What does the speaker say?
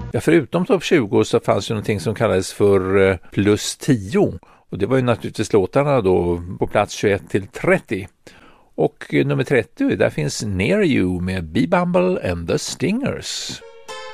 Ja, förutom topp 20 så fanns ju någonting som kallades för plus 10. Och det var ju naturligtvis låtarna då på plats 21 till 30. Och nummer 30, där finns Near You med Bee Bumble and the Stingers.